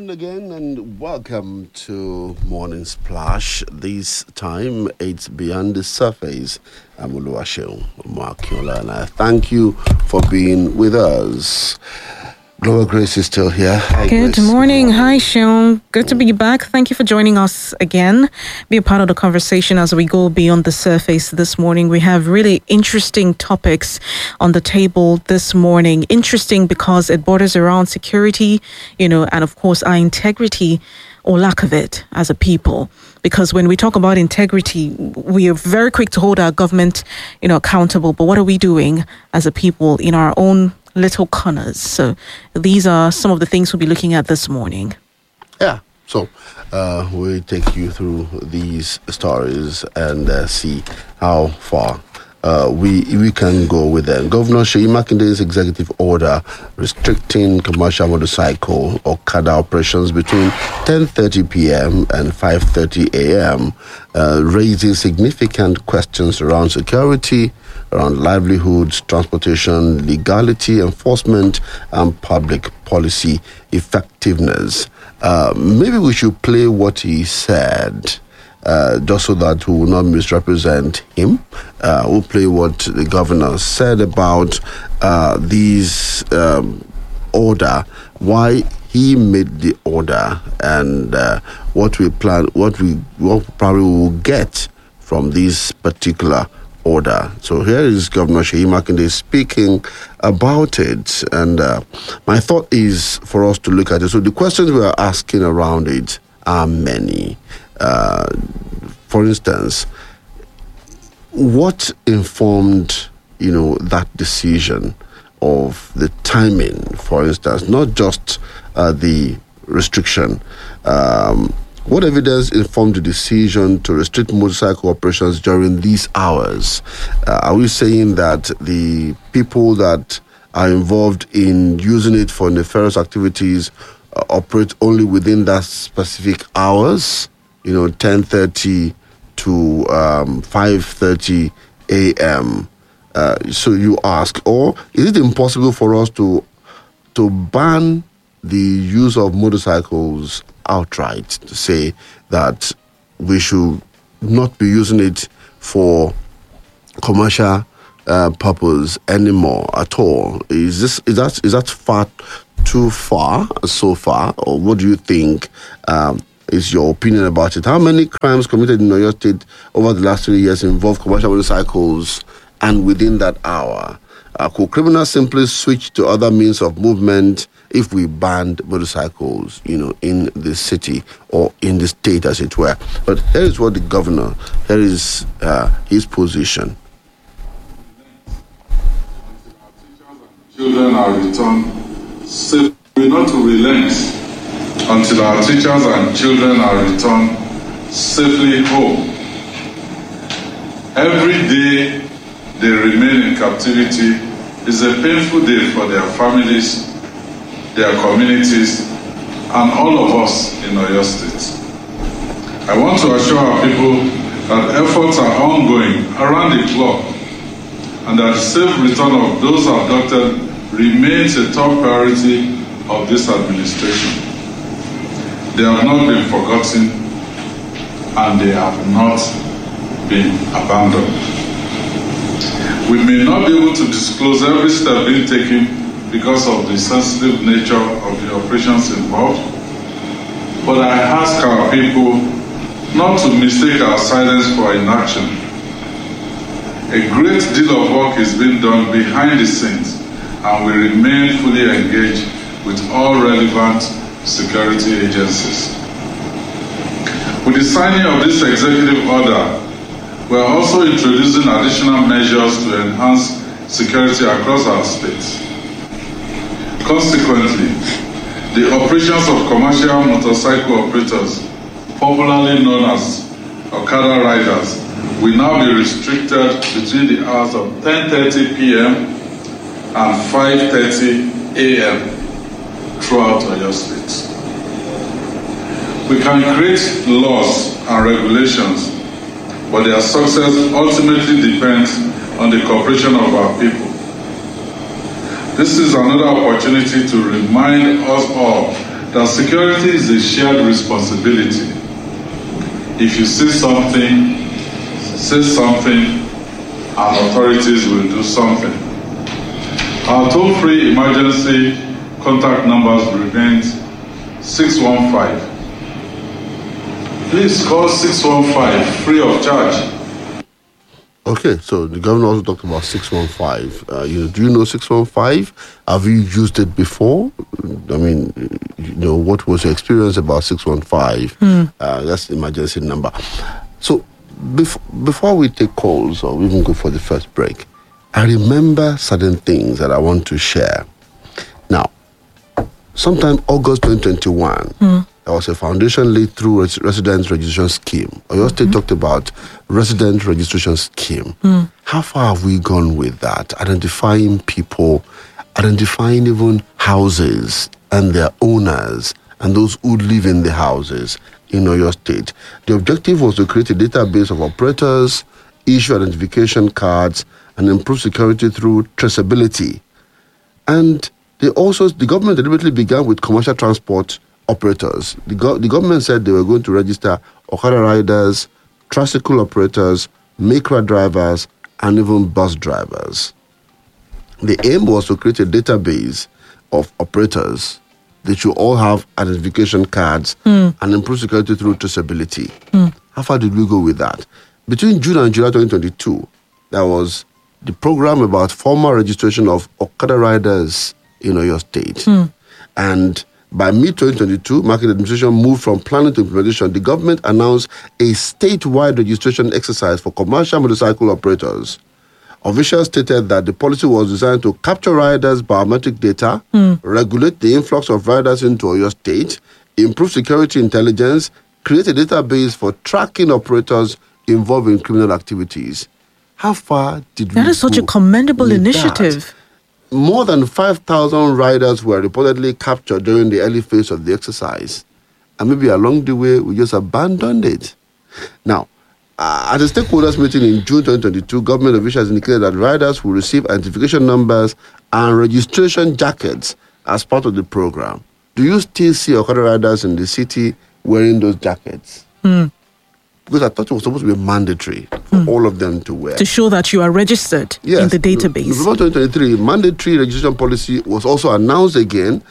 again, and welcome to Morning Splash. This time it's Beyond the Surface. I'm Oluwaseun Makiola, and I thank you for being with us. Global Grace is still here. Hi, Good Grace. morning. Hi, Sean. Good to be back. Thank you for joining us again. Be a part of the conversation as we go beyond the surface this morning. We have really interesting topics on the table this morning. Interesting because it borders around security, and of course our integrity or lack of it as a people. Because when we talk about integrity, we are very quick to hold our government, accountable. But what are we doing as a people in our own little corners? So these are some of the things we'll be looking at this morning. Yeah, so we'll take you through these stories and see how far we can go with them. Governor Seyi Makinde's executive order restricting commercial motorcycle or Okada operations between 10:30 p.m. and 5:30 a.m. Raises significant questions around security, around livelihoods, transportation, legality, enforcement, and public policy effectiveness. Maybe we should play what he said, just so that we will not misrepresent him. We'll play what the governor said about these order, why he made the order, and what we probably will get from this particular order. So here is Governor Seyi Makinde speaking about it, and my thought is for us to look at it. So the questions we are asking around it are many. For instance, what informed that decision of the timing? For instance, not just the restriction. What evidence informed the decision to restrict motorcycle operations during these hours? Are we saying that the people that are involved in using it for nefarious activities operate only within that specific hours? 10:30 to 5:30 a.m. So you ask, or is it impossible for us to ban the use of motorcycles outright, to say that we should not be using it for commercial purpose anymore at all? Is that far too far so far, or what do you think is your opinion about it? How many crimes committed in Oyo State over the last 3 years involve commercial motorcycles, and within that hour? Could criminals simply switch to other means of movement if we banned motorcycles, in the city or in the state, as it were? But here is what the governor, here is his position. Children are returned safely, not to relent until our teachers and children are returned safely home. Every day they remain in captivity is a painful day for their families, their communities, and all of us in Oyo State. I want to assure our people that efforts are ongoing around the clock, and that the safe return of those abducted remains a top priority of this administration. They have not been forgotten, and they have not been abandoned. We may not be able to disclose every step being taken because of the sensitive nature of the operations involved, but I ask our people not to mistake our silence for inaction. A great deal of work is being done behind the scenes, and we remain fully engaged with all relevant security agencies. With the signing of this executive order, we are also introducing additional measures to enhance security across our states. Consequently, the operations of commercial motorcycle operators, popularly known as Okada riders, will now be restricted between the hours of 10:30 p.m. and 5:30 a.m. throughout Oyo State. We can create laws and regulations, but their success ultimately depends on the cooperation of our people. This is another opportunity to remind us all that security is a shared responsibility. If you see something, say something, and authorities will do something. Our toll-free emergency contact numbers remain 615. Please call 615 free of charge. Okay, so the governor also talked about 615. Do you know 615? Have you used it before? I mean, what was your experience about 615? That's the emergency number. So before we take calls or even go for the first break, I remember certain things that I want to share. Now, sometime August 2021, there was a foundation laid through resident registration scheme. Oyo State talked about resident registration scheme. How far have we gone with that? Identifying people, identifying even houses and their owners and those who live in the houses in Oyo State. The objective was to create a database of operators, issue identification cards, and improve security through traceability. And the government deliberately began with commercial transport operators. The government said they were going to register Okada riders, tricycle operators, Micra drivers, and even bus drivers. The aim was to create a database of operators. They should all have identification cards and improve security through traceability. How far did we go with that? Between June and July 2022, there was the program about formal registration of Okada riders in Oyo State. And by mid-2022, Market Administration moved from planning to implementation. The government announced a statewide registration exercise for commercial motorcycle operators. Officials stated that the policy was designed to capture riders' biometric data, regulate the influx of riders into Oyo State, improve security intelligence, create a database for tracking operators involved in criminal activities. How far did we go? That is such a commendable initiative. That? More than 5,000 riders were reportedly captured during the early phase of the exercise. And maybe along the way, we just abandoned it. Now, at the stakeholders meeting in June 2022, government officials indicated that riders will receive identification numbers and registration jackets as part of the program. Do you still see Okada riders in the city wearing those jackets? Because I thought it was supposed to be mandatory for all of them to wear. To show that you are registered in the database. November 2023, mandatory registration policy was also announced again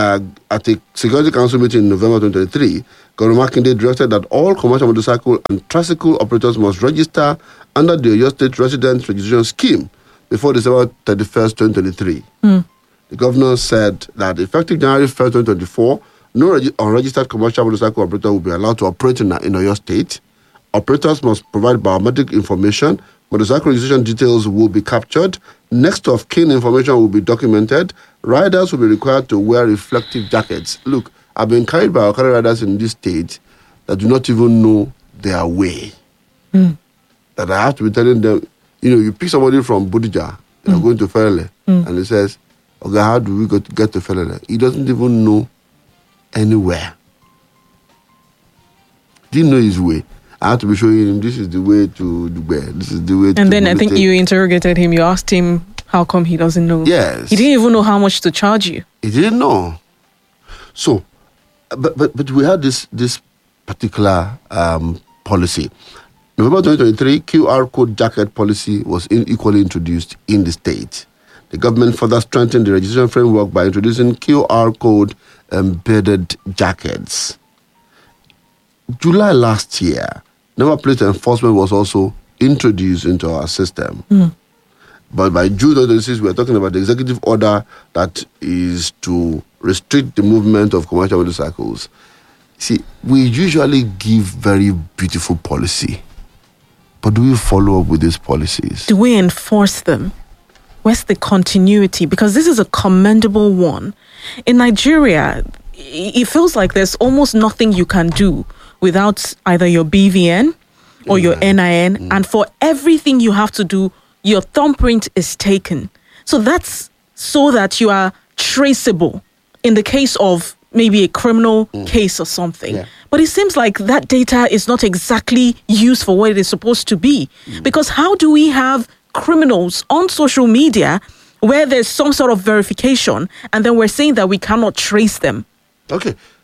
at a Security Council meeting in November 2023. Governor Makinde directed that all commercial motorcycle and tricycle operators must register under the Oyo State Resident Registration Scheme before December 31st, 2023. The governor said that effective January 1st, 2024, no unregistered commercial motorcycle operator will be allowed to operate in Oyo State. Operators must provide biometric information. Motorcycle registration details will be captured. Next of kin information will be documented. Riders will be required to wear reflective jackets. Look, I've been carried by Okada riders in this state that do not even know their way. That I have to be telling them, you pick somebody from Bodija, they're going to Ferele, and he says, okay, how do we get to Ferele? He doesn't even know anywhere. Didn't know his way. I had to be showing him this is the way to Dubai. This is the way to. And then I think you interrogated him. You asked him how come he doesn't know. Yes. He didn't even know how much to charge you. He didn't know. So, but we had this particular policy. November 2023, QR code jacket policy was equally introduced in the state. The government further strengthened the registration framework by introducing QR code embedded jackets. July last year, number plate enforcement was also introduced into our system. But by June 2026, we are talking about the executive order that is to restrict the movement of commercial motorcycles. See, we usually give very beautiful policy, but do we follow up with these policies? Do we enforce them? Where's the continuity? Because this is a commendable one. In Nigeria, it feels like there's almost nothing you can do without either your BVN or your NIN. And for everything you have to do, your thumbprint is taken. So that's so that you are traceable in the case of maybe a criminal case or something. Yeah. But it seems like that data is not exactly used for what it is supposed to be. Because how do we have criminals on social media where there's some sort of verification and then we're saying that we cannot trace them? Okay.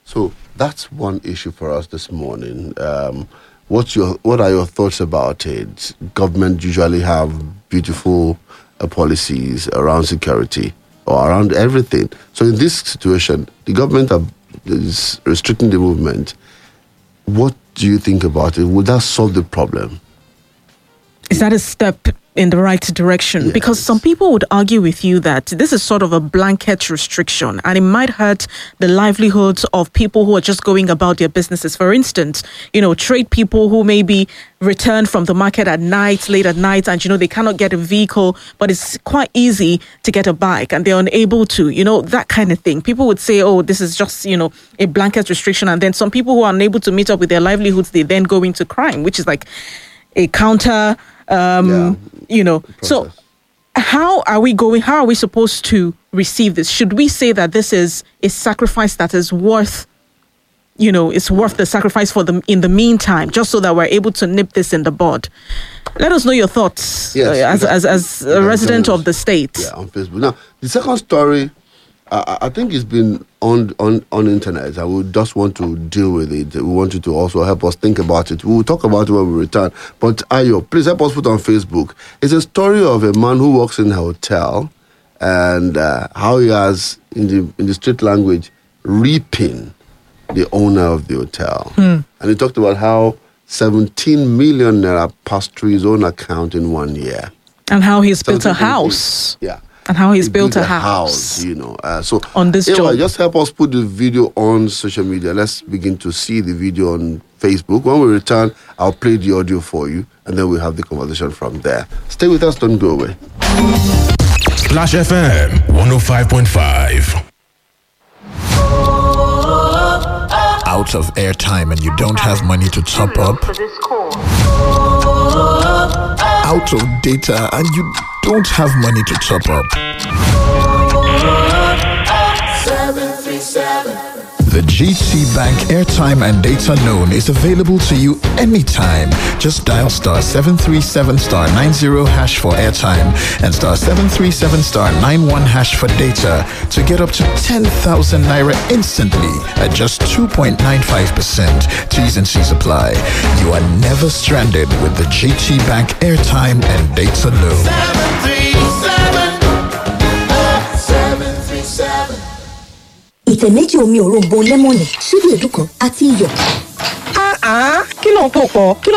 So that's one issue for us this morning. What are your thoughts about it? Government usually have beautiful policies around security or around everything. So in this situation, the government is restricting the movement. What do you think about it? Would that solve the problem? Is that a step in the right direction? Yes. Because some people would argue with you that this is sort of a blanket restriction and it might hurt the livelihoods of people who are just going about their businesses. For instance, trade people who maybe return from the market at night, late at night, and, they cannot get a vehicle, but it's quite easy to get a bike and they're unable to, that kind of thing. People would say, oh, this is just, a blanket restriction. And then some people who are unable to meet up with their livelihoods, they then go into crime, which is like a counter So how are we supposed to receive this? Should we say that this is a sacrifice that is worth, it's worth the sacrifice for them in the meantime, just so that we're able to nip this in the bud? Let us know your thoughts as a resident of the state. Yeah, on Facebook. Now, the second story, I think it's been on internet. I would just want to deal with it. We want you to also help us think about it. We will talk about it when we return. But Ayo, please help us put on Facebook. It's a story of a man who works in a hotel and how he has, in the street language, reaping the owner of the hotel. And he talked about how 17 million naira passed through his own account in 1 year. And how he's built a house. Yeah. And how he's built a house. So on this job. Just help us put the video on social media. Let's begin to see the video on Facebook. When we return, I'll play the audio for you, and then we'll have the conversation from there. Stay with us, don't go away. Splash FM 105.5. Out of airtime and you don't have money to top up. Out of data and you don't have money to top up. 737. The GT Bank airtime and data loan is available to you anytime. Just dial star 737 star 90 hash for airtime and star 737 star 91 hash for data to get up to 10,000 naira instantly at just 2.95%. T's and C's apply. You are never stranded with the GT Bank airtime and data loan. 737. Ìtẹ̀ méjì omi òróǹbó lẹ́mọ̀nì, ṣíbí èédú kan àti iyọ̀. Kí ló ń pò pọ̀? Kí ló